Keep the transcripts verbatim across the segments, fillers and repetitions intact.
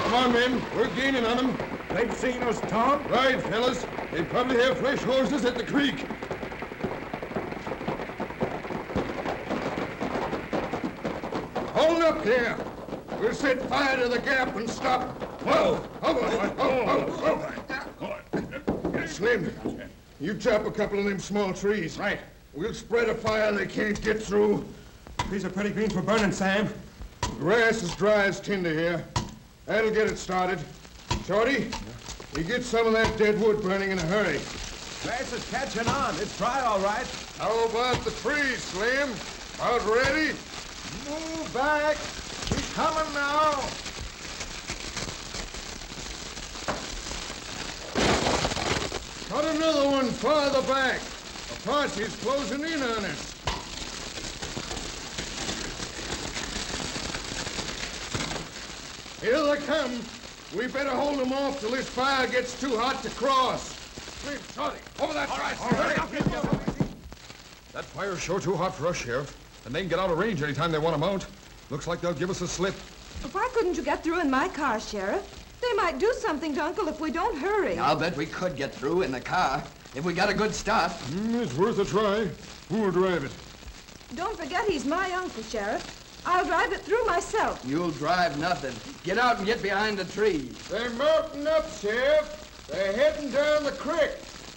Come on, men. We're gaining on them. They've seen us, Tom? Right, fellas. They probably have fresh horses at the creek. Hold up here. We'll set fire to the gap and stop. Whoa! Whoa! Whoa! Whoa! Slim, you chop a couple of them small trees. Right. We'll spread a fire they can't get through. These are pretty green for burning, Sam. Grass is dry as tinder here. That'll get it started. Shorty, you get some of that dead wood burning in a hurry. Grass is catching on. It's dry, all right. How about the trees, Slim? About ready? Move back. He's coming now. Cut another one farther back. A posse's closing in on us. Here they come. We better hold them off till this fire gets too hot to cross. Slim, Shorty, over that side. That fire's sure too hot for us, Sheriff. And they can get out of range anytime they want to mount. Looks like they'll give us a slip. Why couldn't you get through in my car, Sheriff? They might do something to Uncle if we don't hurry. I'll bet we could get through in the car if we got a good start. Mm, it's worth a try. Who'll drive it? Don't forget he's my uncle, Sheriff. I'll drive it through myself. You'll drive nothing. Get out and get behind the trees. They're mounting up, Sheriff. They're heading down the creek.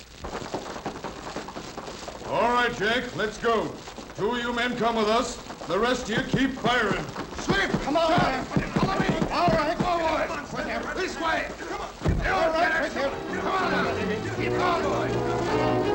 All right, Jack, let's go. Two of you men come with us. The rest of you keep firing. Slim, come on. Follow me. All right, forward. This way. Come on. All right, come on. Keep going, boy.